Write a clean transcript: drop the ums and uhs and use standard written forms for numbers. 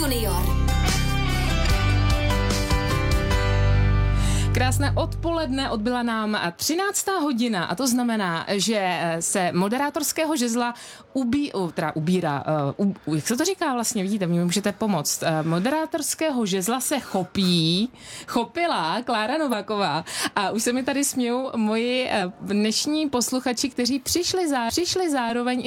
junior. Krásné odpoledne, odbyla nám 13. hodina a to znamená, že se moderátorského žezla ubírá, jak se to říká vlastně, vidíte, mi můžete pomoct. Moderátorského žezla se chopila Klára Nováková a už se mi tady smějou moji dnešní posluchači, kteří přišli zároveň